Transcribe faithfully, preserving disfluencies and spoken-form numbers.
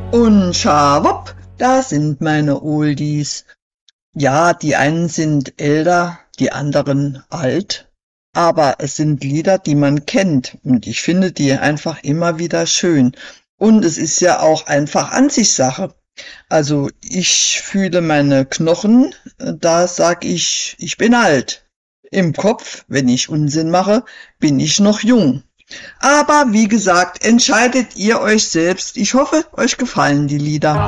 Und schawupp, da sind meine Oldies. Ja, die einen sind älter, die anderen alt. Aber es sind Lieder, die man kennt. Und ich finde die einfach immer wieder schön. Und es ist ja auch einfach Ansichtssache. Also ich fühle meine Knochen, da sag ich, ich bin alt. Im Kopf, wenn ich Unsinn mache, bin ich noch jung. Aber wie gesagt, entscheidet ihr euch selbst. Ich hoffe, euch gefallen die Lieder.